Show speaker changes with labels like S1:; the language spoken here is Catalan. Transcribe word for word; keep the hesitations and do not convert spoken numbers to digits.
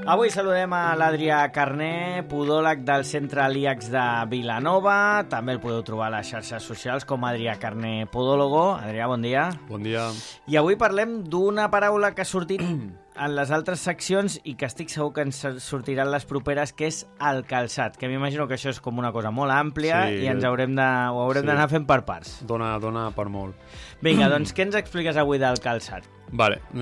S1: Avui saludem a l'Adrià Carné, podòleg del Centre l'IACS de Vilanova. També el podeu trobar a les xarxes socials com Adrià Carné Podólogo. Adrià, bon dia.
S2: Bon dia.
S1: I avui parlem d'una paraula que ha sortit en les altres seccions i que estic segur que ens sortiran les properes, que és el calçat, que m'imagino que això és com una cosa molt àmplia sí, i ens haurem de, ho haurem sí. d'anar fent per parts.
S2: Dona, dona per molt.
S1: Vinga, doncs què ens expliques avui del calçat?
S2: Vale.